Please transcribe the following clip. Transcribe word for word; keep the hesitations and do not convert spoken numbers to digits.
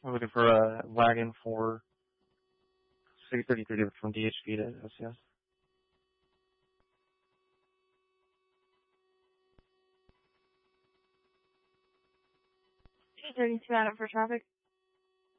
I'm looking for a wagon for six thirty-three from D H P to S C S. thirty-two out for traffic.